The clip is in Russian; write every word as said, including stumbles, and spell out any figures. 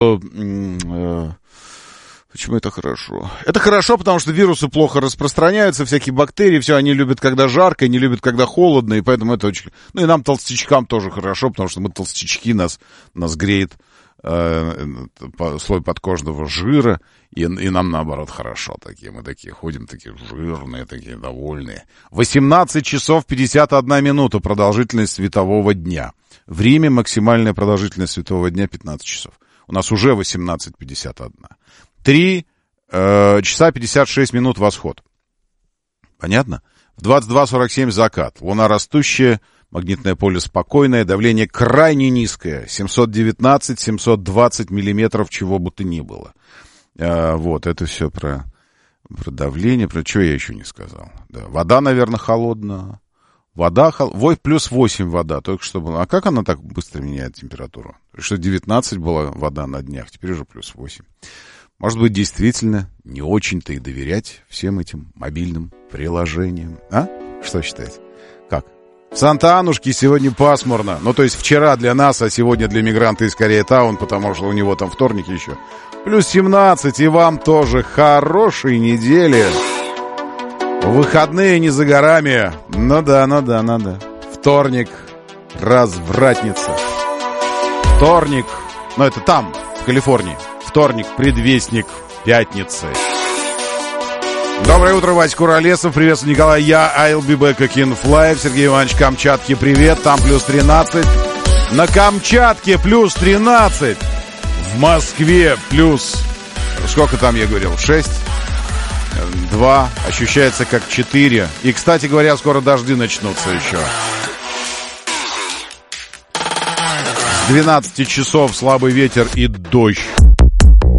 Почему это хорошо? Это хорошо, потому что вирусы плохо распространяются, всякие бактерии, все, они любят, когда жарко, не любят, когда холодно, и поэтому это очень... Ну и нам, толстячкам, тоже хорошо, потому что мы толстячки, нас, нас греет э, слой подкожного жира, и, и нам, наоборот, хорошо такие. Мы такие ходим, такие жирные, такие довольные. восемнадцать часов пятьдесят одна минута продолжительность светового дня. В Риме максимальная продолжительность светового дня пятнадцать часов. У нас уже восемнадцать пятьдесят один. Три э, часа пятьдесят шесть минут восход. Понятно? В двадцать два сорок семь закат. Луна растущая, магнитное поле спокойное, давление крайне низкое. семьсот девятнадцать - семьсот двадцать миллиметров, чего бы то ни было. Э, вот, это все про, про давление. Про что я еще не сказал. Да. Вода, наверное, холодная. Вода, хол... Ой, плюс восемь вода, только что было. А как она так быстро меняет температуру? Что девятнадцать была вода на днях, теперь уже плюс восемь. Может быть, действительно не очень-то и доверять всем этим мобильным приложениям. А? Что считаете? Как? В Санта-Анушке сегодня пасмурно. Ну, то есть вчера для нас, а сегодня для мигранта из Корея-таун, потому что у него там вторник еще. Плюс семнадцать, и вам тоже хорошей недели. Выходные не за горами. Ну да, ну да, ну да. Вторник. Развратница. Вторник. Ну, это там, в Калифорнии. Вторник, предвестник пятницы. Доброе утро, Вась Куролесов. Приветствую, Николай. Я I'll be back again fly. Сергей Иванович, Камчатки, привет. Там плюс тринадцать. На Камчатке плюс тринадцать. В Москве плюс... Сколько там я говорил? шесть? два. Ощущается как четыре. И, кстати говоря, скоро дожди начнутся еще. С двенадцати часов слабый ветер и дождь.